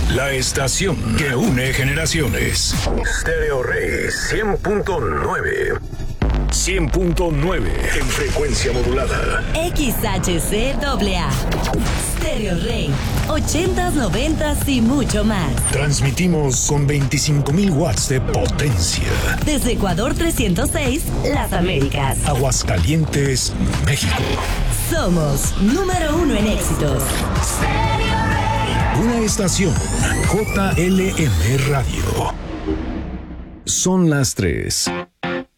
La estación que une generaciones. Stereo Rey 100.9. 100.9 en frecuencia modulada. XHCAA. Stereo Rey. 80s, 90s y mucho más. Transmitimos con 25,000 watts de potencia. Desde Ecuador 306, Las Américas. Aguascalientes, México. Somos número 1 en éxitos. Stereo Rey. Una estación JLM Radio. Son las 3.